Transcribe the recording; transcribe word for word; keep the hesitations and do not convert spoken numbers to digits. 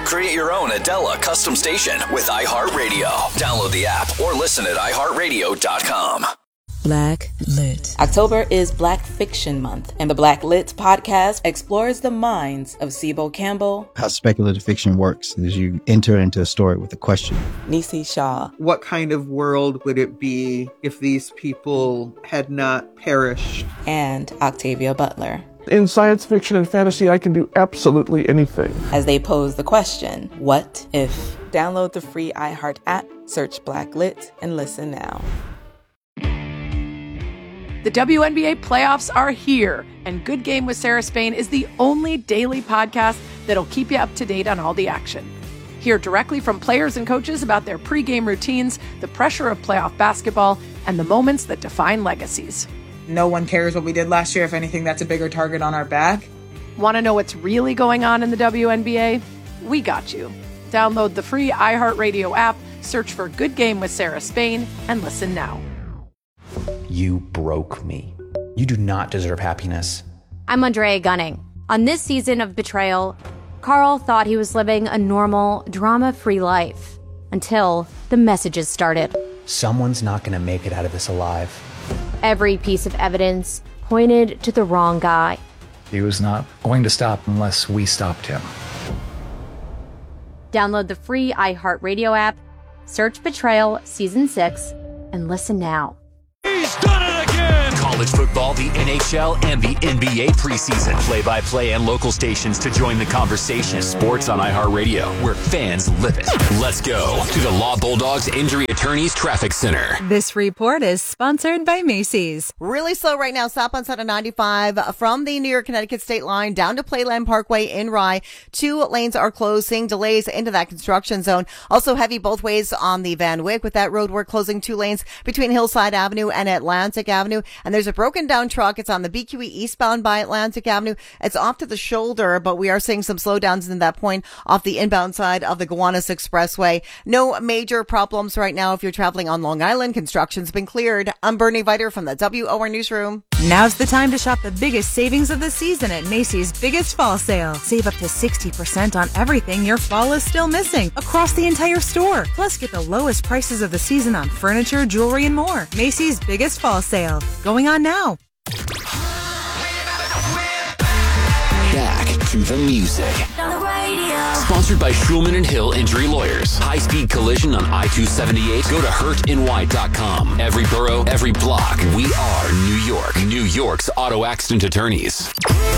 Create your own Adela custom station with iHeartRadio. Download the app or listen at i heart radio dot com. Black Lit. October is Black Fiction Month, and the Black Lit podcast explores the minds of Sibo Campbell. How speculative fiction works is you enter into a story with a question. Nisi Shaw. What kind of world would it be if these people had not perished? And Octavia Butler. In science fiction and fantasy, I can do absolutely anything. As they pose the question, what if? Download the free iHeart app, search Black Lit, and listen now. The W N B A playoffs are here, and Good Game with Sarah Spain is the only daily podcast that'll keep you up to date on all the action. Hear directly from players and coaches about their pregame routines, the pressure of playoff basketball, and the moments that define legacies. No one cares what we did last year. If anything, that's a bigger target on our back. Want to know what's really going on in the W N B A? We got you. Download the free iHeartRadio app, search for Good Game with Sarah Spain, and listen now. You broke me. You do not deserve happiness. I'm Andrea Gunning. On this season of Betrayal, Carl thought he was living a normal, drama-free life until the messages started. Someone's not going to make it out of this alive. Every piece of evidence pointed to the wrong guy. He was not going to stop unless we stopped him. Download the free iHeartRadio app, search Betrayal Season six, and listen now. He's done it again! College football, the N H L, and the N B A preseason. Play-by-play and local stations to join the conversation. Sports on iHeartRadio, where fans live it. Let's go to the Law Bulldogs Injury Attorneys Traffic Center. This report is sponsored by Macy's. Really slow right now. Southbound side of ninety-five from the New York, Connecticut state line down to Playland Parkway in Rye. Two lanes are closed, seeing delays into that construction zone. Also heavy both ways on the Van Wyck with that road work, closing two lanes between Hillside Avenue and Atlantic Avenue. And there's a broken down truck. It's on the B Q E eastbound by Atlantic Avenue. It's off to the shoulder, but we are seeing some slowdowns in that point off the inbound side of the Gowanus Expressway. No major problems right now if you're traveling on Long Island. Construction's been cleared. I'm Bernie Viter from the W O R Newsroom. Now's the time to shop the biggest savings of the season at Macy's Biggest Fall Sale. Save up to sixty percent on everything your fall is still missing across the entire store. Plus, get the lowest prices of the season on furniture, jewelry, and more. Macy's Biggest Fall Sale. Going on now. Back to the music. Sponsored by Schulman and Hill Injury Lawyers. High-speed collision on I two seventy-eight. Go to hurt N Y dot com. Every borough, every block. We are New York. New York's auto accident attorneys.